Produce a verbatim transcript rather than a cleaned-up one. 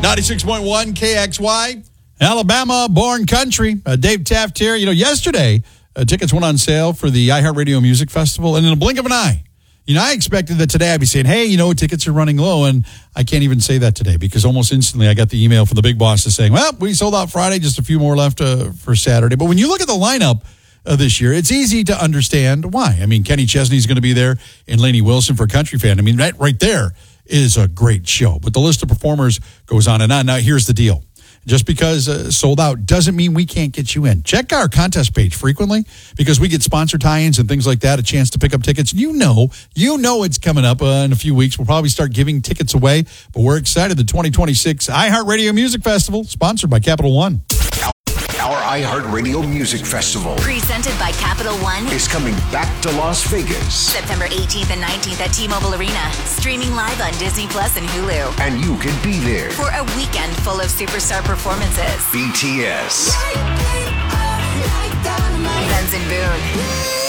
ninety-six point one K X Y, Alabama born country. Uh, Dave Taft here. You know, yesterday, uh, tickets went on sale for the iHeartRadio Music Festival, and in a blink of an eye, you know, I expected that today I'd be saying, hey, you know, tickets are running low, and I can't even say that today because almost instantly I got the email from the big bosses saying, well, we sold out Friday, just a few more left uh, for Saturday. But when you look at the lineup uh, this year, it's easy to understand why. I mean, Kenny Chesney's going to be there and Lainey Wilson for Country Fan. I mean, that right there is a great show. But the list of performers goes on and on. Now, here's the deal. Just because uh, sold out doesn't mean we can't get you in. Check our contest page frequently because we get sponsor tie-ins and things like that, a chance to pick up tickets. You know, you know it's coming up uh, in a few weeks. We'll probably start giving tickets away, but we're excited. The twenty twenty-six iHeartRadio Music Festival, sponsored by Capital One. Our iHeartRadio Music Festival, presented by Capital One, is coming back to Las Vegas. September eighteenth and nineteenth at T-Mobile Arena. Streaming live on Disney Plus and Hulu. And you can be there for a weekend full of superstar performances. B T S, Benson Boone,